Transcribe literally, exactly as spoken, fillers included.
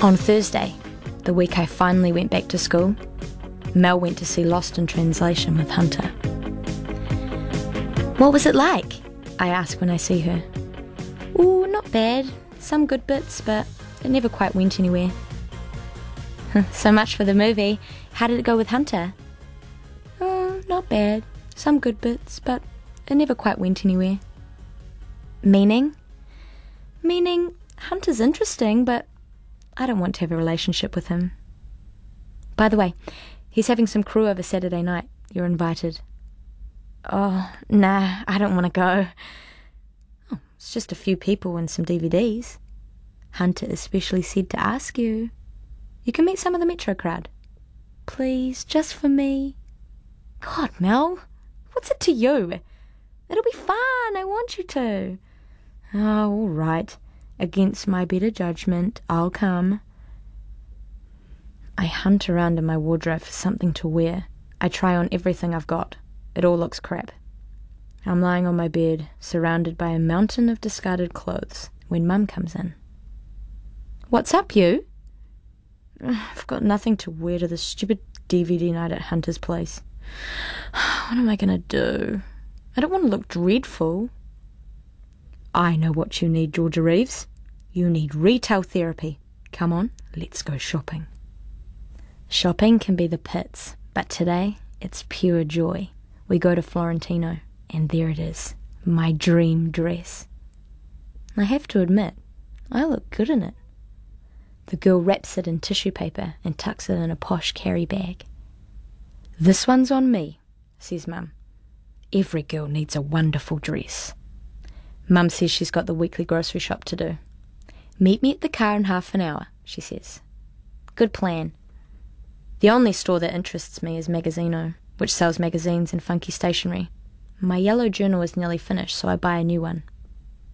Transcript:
On Thursday, the week I finally went back to school, Mel went to see Lost in Translation with Hunter. "What was it like?" I ask when I see her. "Ooh, not bad. Some good bits, but it never quite went anywhere." "So much for the movie. How did it go with Hunter?" "Oh, not bad. Some good bits, but it never quite went anywhere." "Meaning?" "Meaning, Hunter's interesting, but I don't want to have a relationship with him. By the way, he's having some crew over Saturday night. You're invited." "Oh, nah, I don't want to go." "Oh, it's just a few people and some D V Ds. Hunter especially said to ask you. You can meet some of the Metro crowd. Please, just for me." "God, Mel, what's it to you? It'll be fun, I want you to." "Oh, all right. Against my better judgment, I'll come." I hunt around in my wardrobe for something to wear. I try on everything I've got. It all looks crap. I'm lying on my bed, surrounded by a mountain of discarded clothes, when Mum comes in. "What's up, you?" "I've got nothing to wear to this stupid D V D night at Hunter's place. What am I going to do? I don't want to look dreadful." "I know what you need, Georgia Reeves. You need retail therapy. Come on, let's go shopping." Shopping can be the pits, but today it's pure joy. We go to Florentino, and there it is, my dream dress. I have to admit, I look good in it. The girl wraps it in tissue paper and tucks it in a posh carry bag. "This one's on me," says Mum. "Every girl needs a wonderful dress." Mum says she's got the weekly grocery shop to do. "Meet me at the car in half an hour," she says. Good plan. The only store that interests me is Magazino, which sells magazines and funky stationery. My yellow journal is nearly finished, so I buy a new one.